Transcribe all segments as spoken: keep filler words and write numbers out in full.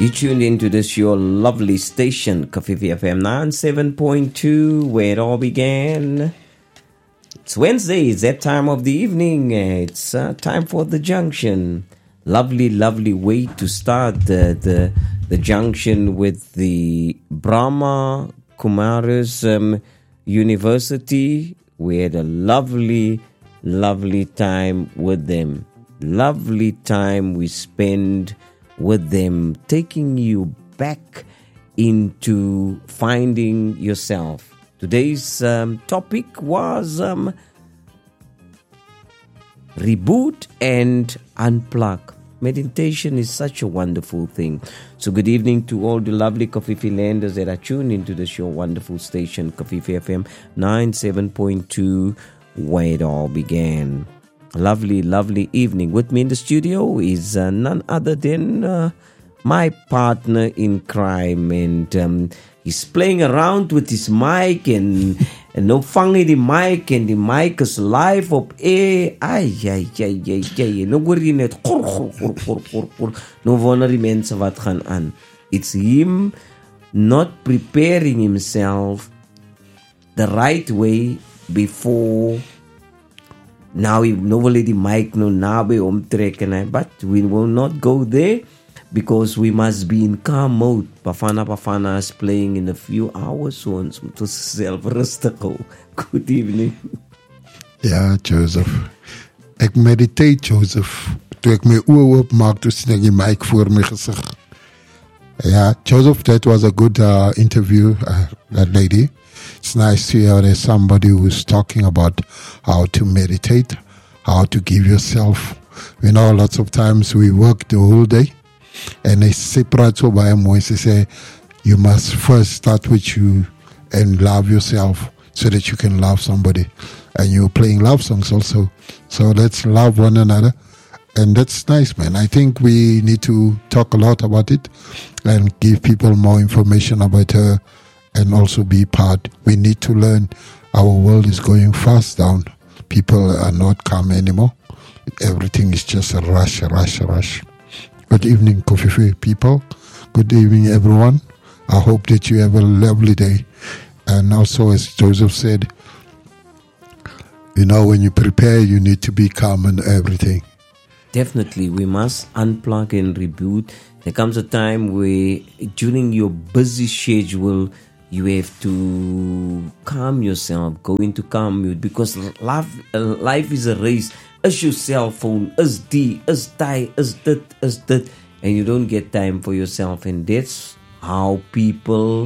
You tuned into this your lovely station, Kafifi F M ninety-seven point two, where it all began. It's Wednesday, it's that time of the evening. It's uh, time for the junction. Lovely, lovely way to start the the, the junction with the Brahma Kumaris um, University. We had a lovely, lovely time with them. Lovely time we spend with them, taking you back into finding yourself. Today's um, topic was um, reboot and unplug. Meditation is such a wonderful thing. So good evening to all the lovely Kafifi landers that are tuned into this your wonderful station, Kafifi F M ninety-seven point two, where it all began. Lovely, lovely evening. With me in the studio is uh, none other than uh, my partner in crime, and um, he's playing around with his mic and and no vang die mic and the mic is live op air. Ai ai ai ai ai. No hoor jy net gor gor gor gor gor gor. No wonder die mense wat gaan aan. It's him not preparing himself the right way before. Now, no will the mic no nabe omtrekken, but we will not go there because we must be in calm mode. Bafana Bafana is playing in a few hours, so ons moet ons self rustig hou. Good evening. Ja, Joseph. Ek meditate, Joseph. Toe ek my oë oopmaak, toe sien ek die mic voor my gesig. Ja, Joseph, that was a good uh, interview, uh, that lady. It's nice to hear there's somebody who's talking about how to meditate, how to give yourself. You know, lots of times we work the whole day, and they separate so by them. They say you must first start with you and love yourself so that you can love somebody. And you're playing love songs also. So let's love one another. And that's nice, man. I think we need to talk a lot about it and give people more information about her. And also be part. We need to learn. Our world is going fast down. People are not calm anymore. Everything is just a rush, a rush, a rush. Good evening, Kafifi people. Good evening, everyone. I hope that you have a lovely day. And also, as Joseph said, you know, when you prepare, you need to be calm and everything. Definitely, we must unplug and reboot. There comes a time where, during your busy schedule, you have to calm yourself, go into calm mood, because life, uh, life is a race. Is your cell phone, is die, is die, is dit, is dit, and you don't get time for yourself, and that's how people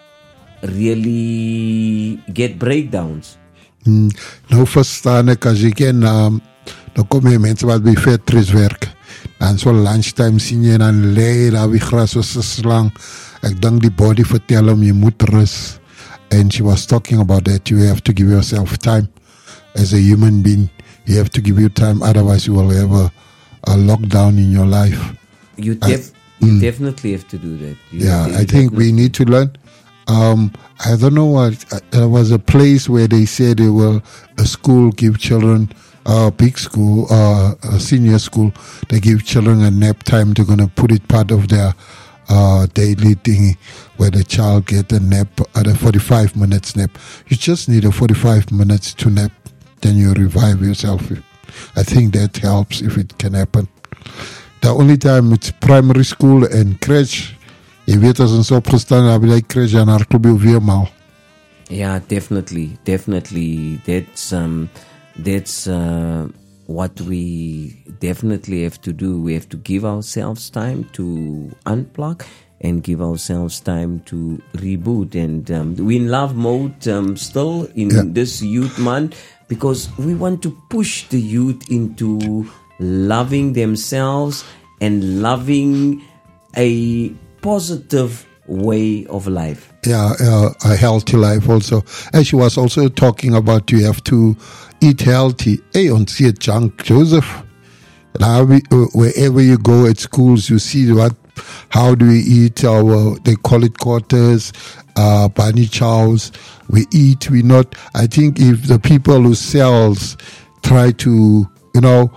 really get breakdowns. Hmm. Nou verstaan ek, as jy ken, um, nou kom jy mense wat by factories werk, en so lunchtime sien jy dan lê daar wie gras was slang. Ek dink die body vertel hom jy moet rus. And she was talking about that. You have to give yourself time. As a human being, you have to give you time. Otherwise, you will have a, a lockdown in your life. You, def- uh, you mm. definitely have to do that. You yeah, I think we need to learn. Um, I don't know what. Uh, there was a place where they said they will, a school give children, a uh, big school, uh, a senior school, they give children a nap time. They're going to put it part of their Uh, daily thing where the child get a nap at a forty-five minutes nap. You just need a forty-five minutes to nap, then you revive yourself. I think that helps if it can happen. The only time it's primary school and crèche, jy weet as ons opgestaan heb jy crèche en haar klubie weermaal. Yeah, definitely, definitely. That's um, that's uh, what we definitely have to do. We have to give ourselves time to unplug and give ourselves time to reboot. And um, we're in love mode um, still in yeah. this youth month, because we want to push the youth into loving themselves and loving a positive way of life. Yeah, uh, a healthy life also. And she was also talking about you have to eat healthy. Hey, on see it junk, Joseph. Now, we, uh, wherever you go at schools, you see what, how do we eat our, they call it quarters, uh, bunny chows. We eat, we not. I think if the people who sells try to, you know,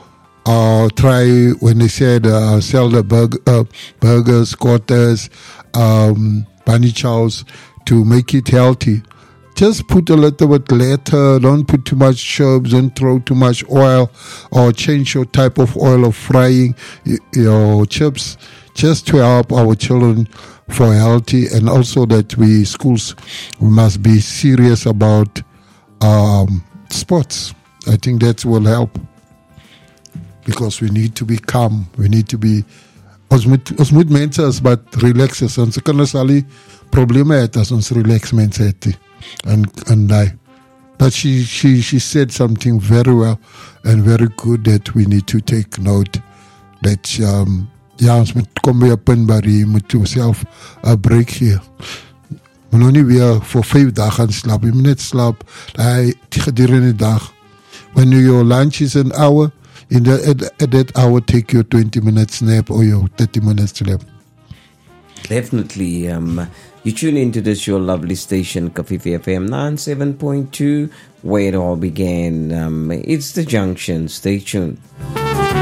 uh, try when they said uh, sell the burg- uh, burgers, quarters, um, bunny chows to make it healthy. Just put a little bit later. Don't put too much herbs. Don't throw too much oil, or change your type of oil of frying your chips, just to help our children for healthy. And also that we schools we must be serious about um, sports. I think that will help, because we need to be calm. We need to be. Ons moet ons moet mense as wat relax is. Ons kinders al die probleme het as ons relax mense het. And and I, but she she she said something very well and very good that we need to take note that um ja ons moet kom by 'n punt waar jy moet jouself 'n break gee. Maar nou nie weer vir vyf dae gaan slaap. Jy moet net slaap hy gedurende die dag. When your lunch is an hour, in the, at, at that hour take your twenty minutes nap or your thirty minutes sleep. Definitely. Um, you tune into this your lovely station, Covfefe F M ninety-seven point two, where it all began. Um, it's the Junction. Stay tuned.